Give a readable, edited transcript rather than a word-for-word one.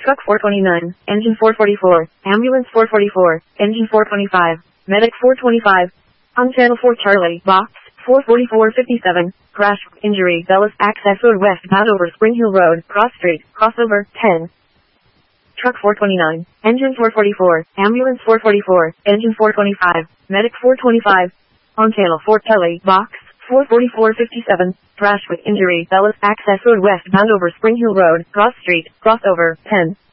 Truck 429, Engine 444, Ambulance 444, Engine 425, Medic 425, on Channel 4 Charlie, Box 44457, Crash, Injury, Bellis, Access Road westbound over Spring Hill Road, Cross Street, Crossover, 10. Truck 429, Engine 444, Ambulance 444, Engine 425, Medic 425, on Channel 4 Telly, Box 44457, Crash with Injury, Bellis, Access Road westbound over Spring Hill Road, Cross Street, Crossover, 10.